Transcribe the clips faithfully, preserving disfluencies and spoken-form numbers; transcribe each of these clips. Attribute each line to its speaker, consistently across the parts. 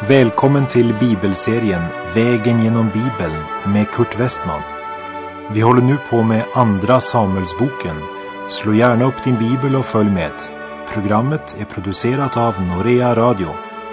Speaker 1: Välkommen till bibelserien Vägen genom Bibeln med Kurt Westman. Vi håller nu på med andra Samuelsboken. Slå gärna upp din bibel och följ med. Programmet är producerat av Norea Radio.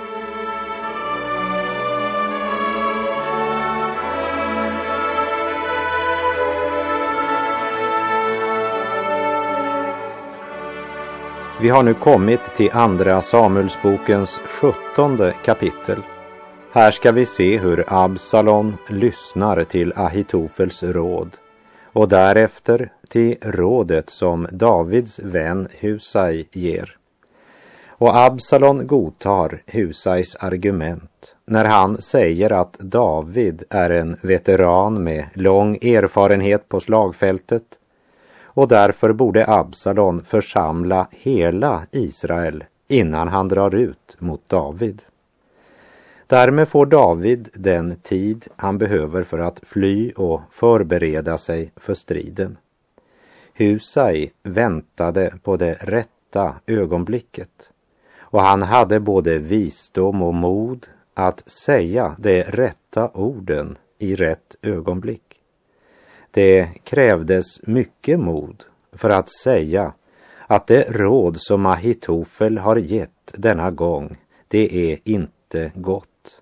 Speaker 2: Vi har nu kommit till andra Samuelsbokens sjuttonde kapitel. Här ska vi se hur Absalom lyssnar till Ahitofels råd och därefter till rådet som Davids vän Husai ger. Och Absalom godtar Husais argument när han säger att David är en veteran med lång erfarenhet på slagfältet, och därför borde Absalom församla hela Israel innan han drar ut mot David. Därmed får David den tid han behöver för att fly och förbereda sig för striden. Husai väntade på det rätta ögonblicket, och han hade både visdom och mod att säga de rätta orden i rätt ögonblick. Det krävdes mycket mod för att säga att det råd som Ahitofel har gett denna gång, det är inte gott.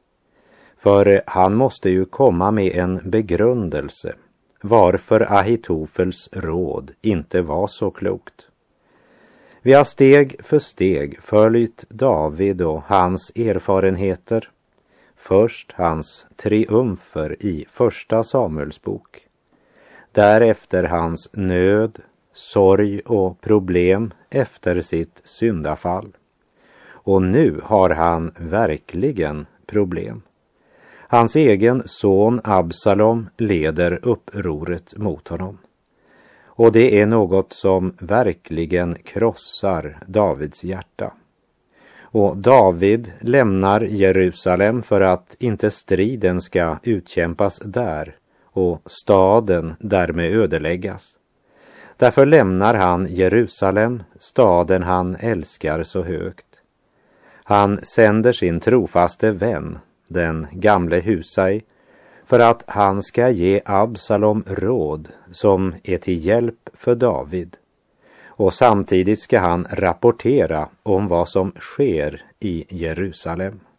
Speaker 2: För han måste ju komma med en begrundelse varför Ahitofels råd inte var så klokt. Vi har steg för steg följt David och hans erfarenheter. Först hans triumfer i första Samuelsbok. Därefter hans nöd, sorg och problem efter sitt syndafall. Och nu har han verkligen problem. Hans egen son Absalom leder upproret mot honom. Och det är något som verkligen krossar Davids hjärta. Och David lämnar Jerusalem för att inte striden ska utkämpas där och staden därmed ödeläggas. Därför lämnar han Jerusalem, staden han älskar så högt. Han sänder sin trofaste vän, den gamle Husai, för att han ska ge Absalom råd som är till hjälp för David. Och samtidigt ska han rapportera om vad som sker i Jerusalem.